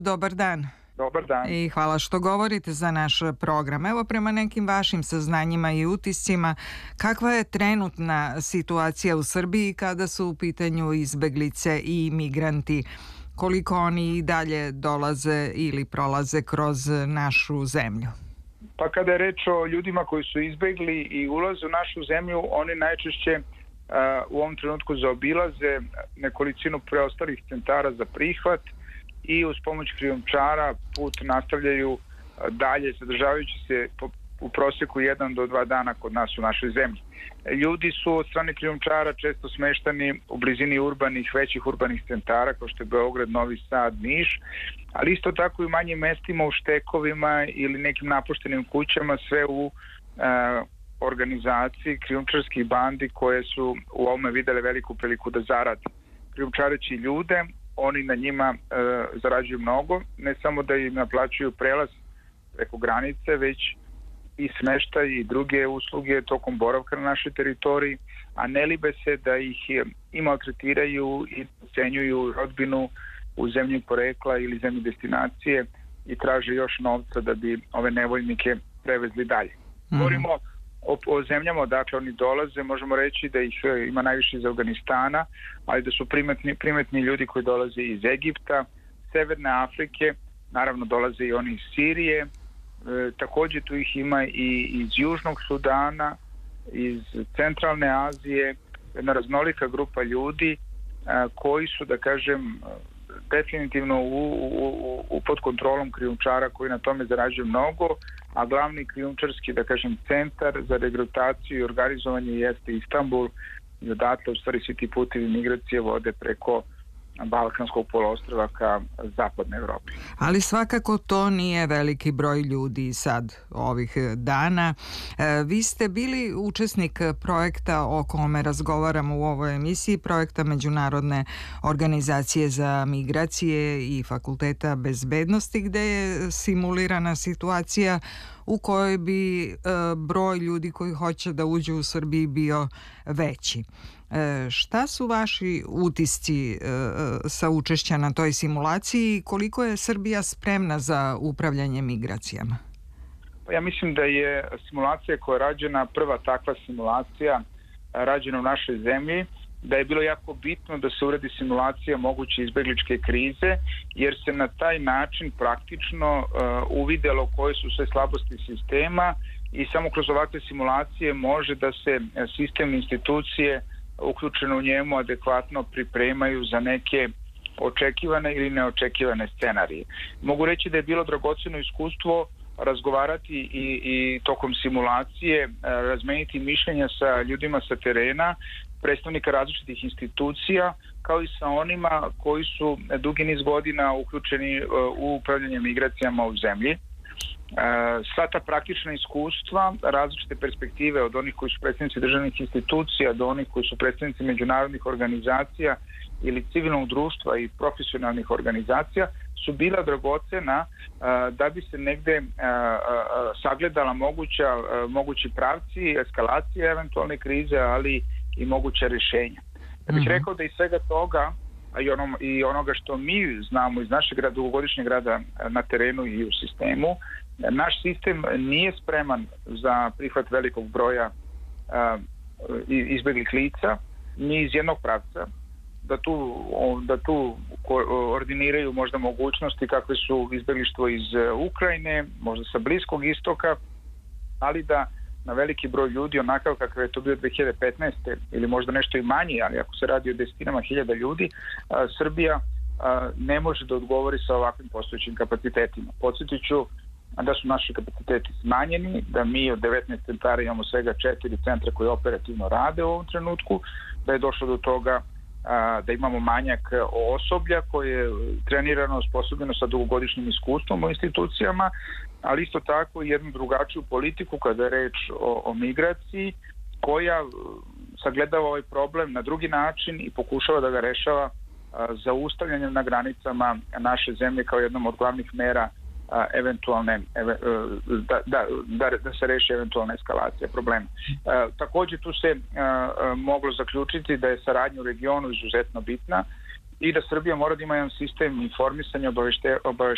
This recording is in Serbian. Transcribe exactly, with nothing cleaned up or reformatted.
Dobar dan. Dobar dan. I hvala što govorite za naš program. Evo, prema nekim vašim saznanjima i utiscima, kakva je trenutna situacija u Srbiji kada su u pitanju izbeglice i migranti? Koliko oni i dalje dolaze ili prolaze kroz našu zemlju? Pa kada je reč o ljudima koji su izbegli i ulaze u našu zemlju, oni najčešće uh, u ovom trenutku zaobilaze nekolicinu preostalih centara za prihvat i uz pomoć krijumčara put nastavljaju dalje, zadržavajući se po, u prosjeku jedan do dva dana kod nas u našoj zemlji. Ljudi su od strane krijumčara često smeštani u blizini urbanih, većih urbanih centara kao što je Beograd, Novi Sad, Niš, ali isto tako i u manjim mestima, u štekovima ili nekim napuštenim kućama, sve u e, organizaciji krijumčarskih bandi koje su u ovome videle veliku priliku da zarade. Krijumčareći ljude, oni na njima e, zarađuju mnogo, ne samo da im naplaćuju prelaz preko granice, već i smeštaj i druge usluge tokom boravka na našoj teritoriji, a ne libe se da ih i maltretiraju i ocenjuju rodbinu u zemlji porekla ili zemlji destinacije i traže još novca da bi ove nevoljnike prevezli dalje. Mm. Govorimo o, o zemljama odakle oni dolaze, možemo reći da ih ima najviše iz Afganistana, ali da su primetni, primetni ljudi koji dolaze iz Egipta, Severne Afrike, naravno dolaze i oni iz Sirije. E, također tu ih ima i iz Južnog Sudana, iz Centralne Azije, jedna raznolika grupa ljudi a, koji su, da kažem, definitivno u, u, u pod kontrolom krijumčara koji na tome zarađuju mnogo, a glavni krijumčarski, da kažem, centar za regrutaciju i organizovanje jeste Istanbul i odatle u stvari svi ti putevi migracije vode preko Balkanskog poluostrva ka zapadnoj Evropi. Ali svakako to nije veliki broj ljudi sad ovih dana. E, vi ste bili učesnik projekta o kome razgovaramo u ovoj emisiji, projekta Međunarodne organizacije za migracije i Fakulteta bezbednosti, gde je simulirana situacija u kojoj bi e, broj ljudi koji hoće da uđu u Srbiji bio veći. E, šta su vaši utisci e, sa učešća na toj simulaciji i koliko je Srbija spremna za upravljanje migracijama? Pa ja mislim da je simulacija koja je rađena, prva takva simulacija rađena u našoj zemlji, da je bilo jako bitno da se uradi simulacija moguće izbegličke krize, jer se na taj način praktično uh, uvidelo koje su sve slabosti sistema i samo kroz ovakve simulacije može da se sistem institucije uključeno u njemu adekvatno pripremaju za neke očekivane ili neočekivane scenarije. Mogu reći da je bilo dragoceno iskustvo razgovarati i, i tokom simulacije razmeniti mišljenja sa ljudima sa terena, predstavnika različitih institucija, kao i sa onima koji su dugi niz godina uključeni u upravljanje migracijama u zemlji. Sva ta praktična iskustva, različite perspektive od onih koji su predstavnici državnih institucija do onih koji su predstavnici međunarodnih organizacija ili civilnog društva i profesionalnih organizacija su bila dragocena da bi se negde sagledala moguća, mogući pravci, eskalacije eventualne krize, ali i moguća rješenja. Ja bih rekao da iz svega toga a i, onom, i onoga što mi znamo iz našeg rada, dugogodišnjeg rada na terenu i u sistemu, naš sistem nije spreman za prihvat velikog broja uh, izbeglih lica, ni iz jednog pravca, da tu, da tu ordiniraju možda mogućnosti kakve su izbeglištvo iz Ukrajine, možda sa Bliskog istoka, ali da na veliki broj ljudi, onakav kakav je to bio dve hiljade petnaeste ili možda nešto i manji, ali ako se radi o desetinama hiljada ljudi, a, Srbija a, ne može da odgovori sa ovakvim postojećim kapacitetima. Podsjetit ću da su naši kapaciteti smanjeni, da mi od devetnaest centara imamo svega četiri centra koji operativno rade u ovom trenutku, da je došlo do toga a, da imamo manjak osoblja koje je trenirano, osposobljeno sa dugogodišnjim iskustvom u institucijama, ali isto tako i jednu drugačiju politiku kada je reč o, o migraciji koja sagledava ovaj problem na drugi način i pokušava da ga rešava a, zaustavljanjem na granicama naše zemlje kao jednom od glavnih mera a, eventualne eve, da, da, da, da se reši eventualna eskalacija problema. A, također tu se a, a, moglo zaključiti da je saradnja u regionu izuzetno bitna i da Srbija mora da ima jedan sistem informisanja,